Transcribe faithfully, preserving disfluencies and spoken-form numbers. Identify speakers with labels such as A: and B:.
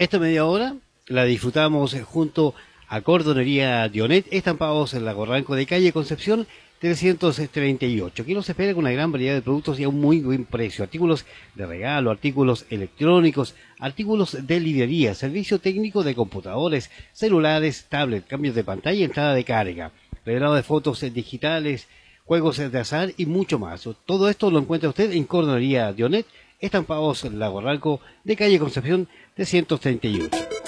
A: Esta media hora la disfrutamos junto a Cordonería Dionet, estampados en Lago Ranco de calle Concepción trescientos treinta y ocho. Aquí nos espera con una gran variedad de productos y a un muy buen precio. Artículos de regalo, artículos electrónicos, artículos de librería, servicio técnico de computadores, celulares, tablet, cambios de pantalla y entrada de carga, revelado de fotos digitales, juegos de azar y mucho más. Todo esto lo encuentra usted en Cordonería Dionet, estampados en Lago Ranco de calle Concepción trescientos treinta y ocho.